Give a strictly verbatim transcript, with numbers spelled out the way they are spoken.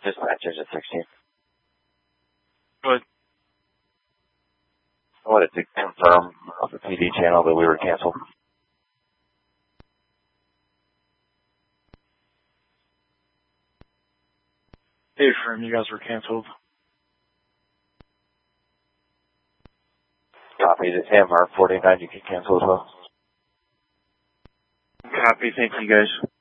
Dispatchers at sixteen. Good. I wanted to confirm off the P D channel that we were canceled. Hey, firm, you guys were canceled. Copy. M R forty-nine, you can cancel as well. Copy. Thank you, guys.